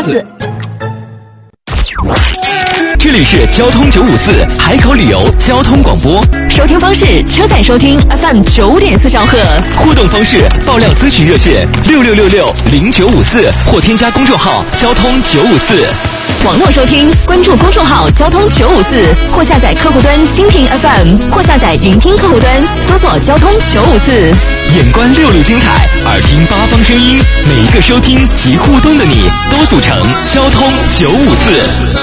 子。 这里是交通954海口旅游交通广播， 收听方式：车载收听 FM95.4兆赫， 互动方式：爆料咨询热线66660954或添加公众号交通954。 网络收听，关注公众号交通954，或下载客户端蜻蜓 FM， 或下载云听客户端，搜索交通954。 眼观6路精彩，耳听八方声音，每一个收听及互动的你，都组成交通954。